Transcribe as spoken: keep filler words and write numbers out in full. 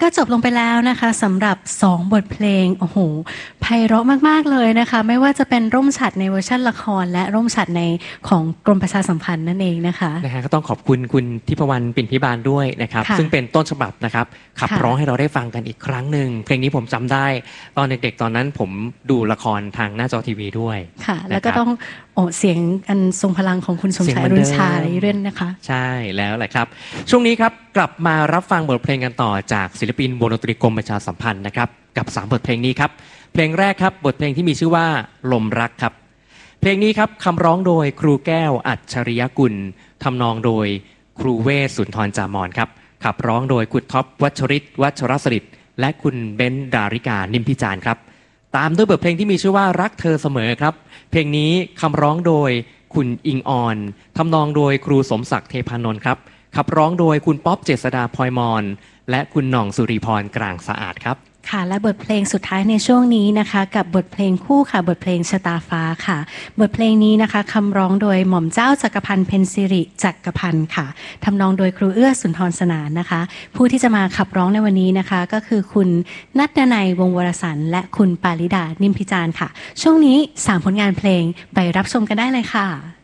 ก็จบลงไปแล้วนะคะสำหรับสองบทเพลงโอ้โหไพเราะมากๆเลยนะคะไม่ว่าจะเป็นร่มฉัตรในเวอร์ชันละครและร่มฉัตรในของกรมประชาสัมพันธ์นั่นเองนะคะนะฮะก็ต้องขอบคุณคุณทิพวรรณปิ่นพิบาลด้วยนะครับซึ่งเป็นต้นฉบับนะครับขับร้องให้เราได้ฟังกันอีกครั้งหนึ่งเพลงนี้ผมจำได้ตอนเด็กๆตอนนั้นผมดูละครทางหน้าจอทีวีด้วยค่ะแล้วก็ต้องโอ้เสียงอันทรงพลังของคุณสมชายอรุณชาเรื่อนนะคะใช่แล้วแหละครับช่วงนี้ครับกลับมารับฟังบทเพลงกันต่อจากศิลปินวงดนตรีกรมประชาสัมพันธ์นะครับกับสามบทเพลงนี้ครับเพลงแรกครับบทเพลงที่มีชื่อว่าลมรักครับเพลงนี้ครับคำร้องโดยครูแก้วอัจฉริยกุลทำนองโดยครูเวศสุนทรจามอนครับขับร้องโดยคุณท็อปวัชริศวัชรสฤษดิ์และคุณเบนซ์ดาริกานิมพิจารณ์ครับตามด้วยบทเพลงที่มีชื่อว่ารักเธอเสมอครับเพลงนี้คำร้องโดยคุณอิงออนทำนองโดยครูสมศักดิ์เทพานนท์ครับขับร้องโดยคุณป๊อปเจษฎาพลอยมอนและคุณหน่องสุริพรกลางสะอาดครับค่ะและบทเพลงสุดท้ายในช่วงนี้นะคะกับบทเพลงคู่ค่ะบทเพลงชะตาฟ้าค่ะบทเพลงนี้นะคะคำร้องโดยหม่อมเจ้าจักรพันธ์เพ็ญสิริจักรพันธ์ค่ะทำนองโดยครูเอื้อสุนทรสนานนะคะผู้ที่จะมาขับร้องในวันนี้นะคะก็คือคุณณัฐดนัยวงศ์วรสรรค์และคุณปาริดานิมพิจารณ์ค่ะช่วงนี้สามผลงานเพลงไปรับชมกันได้เลยค่ะ